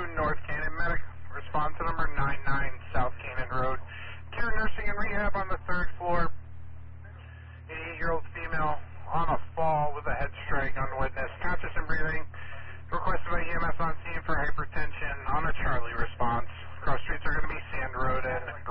North Cannon Medic. Response to number 99 South Cannon Road. Care Nursing and Rehab on the 3rd floor. 88-year-old female on a fall with a head strike on witness. Conscious and breathing. Requested by EMS on scene for hypertension on a Charlie response. Cross streets are going to be Sand Road and